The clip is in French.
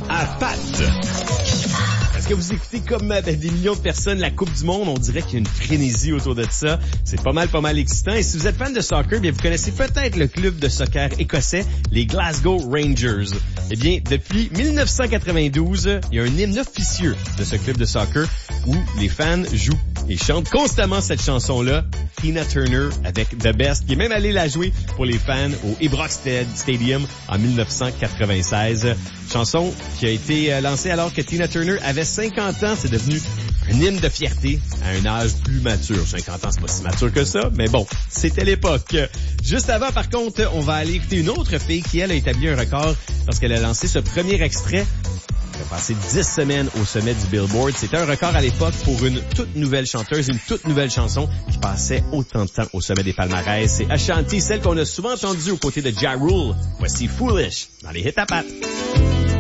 à Pat. Est-ce que vous écoutez comme des millions de personnes la Coupe du Monde? On dirait qu'il y a une frénésie autour de ça. C'est pas mal excitant. Et si vous êtes fan de soccer, bien, vous connaissez peut-être le club de soccer écossais, les Glasgow Rangers. Eh bien, depuis 1992, il y a un hymne officieux de ce club de soccer où les fans jouent et chantent constamment cette chanson-là, Tina Turner avec The Best, qui est même allé la jouer pour les fans au Ibrox Stadium en 1996. Chanson qui a été lancée alors que Tina Turner avait 50 ans. C'est devenu un hymne de fierté à un âge plus mature. 50 ans, c'est pas si mature que ça, mais bon, c'était l'époque. Juste avant, par contre, on va aller écouter une autre fille qui, elle, a établi un record lorsqu'elle a lancé ce premier extrait. Elle a passé 10 semaines au sommet du Billboard. C'était un record à l'époque pour une toute nouvelle chanteuse, une toute nouvelle chanson qui passait autant de temps au sommet des palmarès. C'est Ashanti, celle qu'on a souvent entendue aux côtés de Ja Rule. Voici Foolish dans les hits à Pat.